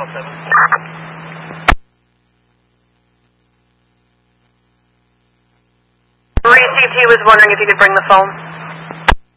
Received, he was wondering if you could bring the phone.